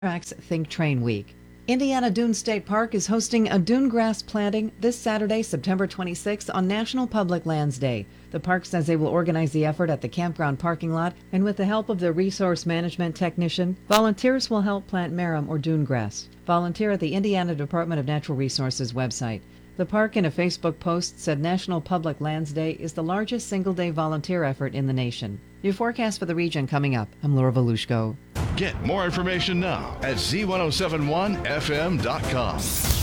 Tracks Think Train Week. Indiana Dune State Park is hosting a dune grass planting this Saturday, September 26th on National Public Lands Day. The park says they will organize the effort at the campground parking lot, and with the help of the resource management technician, volunteers will help plant marram or dune grass. Volunteer at the Indiana Department of Natural Resources website. The park, in a Facebook post, said National Public Lands Day is the largest single-day volunteer effort in the nation. Your forecast for the region coming up. I'm Laura Volushko. Get more information now at z1071fm.com.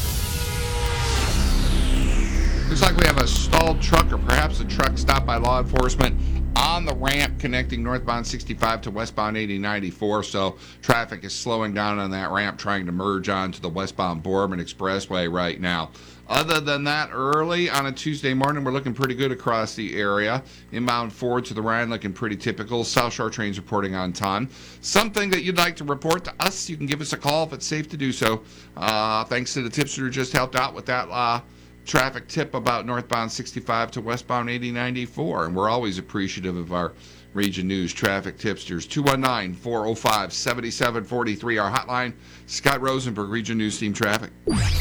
Looks like we have a stalled truck, or perhaps a truck stopped by law enforcement on the ramp connecting northbound 65 to westbound 8094. So traffic is slowing down on that ramp, trying to merge onto the westbound Boardman Expressway right now. Other than that, early on a Tuesday morning, we're looking pretty good across the area. Inbound Ford to the Rhine looking pretty typical. South Shore trains reporting on time. Something that you'd like to report to us, you can give us a call if it's safe to do so. Thanks to the tipster who just helped out with that traffic tip about northbound 65 to westbound 8094. And we're always appreciative of our Region News traffic tipsters. 219-405-7743, our hotline. Scott Rosenberg, Region News Team Traffic.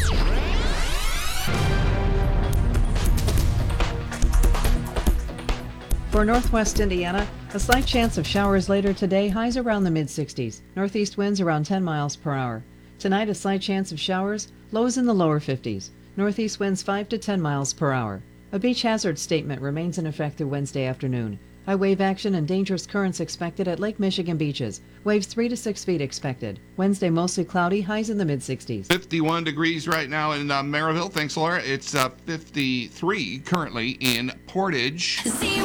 For northwest Indiana, a slight chance of showers later today, highs around the mid-60s. Northeast winds around 10 miles per hour. Tonight, a slight chance of showers, lows in the lower 50s. Northeast winds 5 to 10 miles per hour. A beach hazard statement remains in effect through Wednesday afternoon. High wave action and dangerous currents expected at Lake Michigan beaches. Waves 3 to 6 feet expected. Wednesday, mostly cloudy, highs in the mid-60s. 51 degrees right now in Maryville. Thanks, Laura. It's 53 currently in Portage.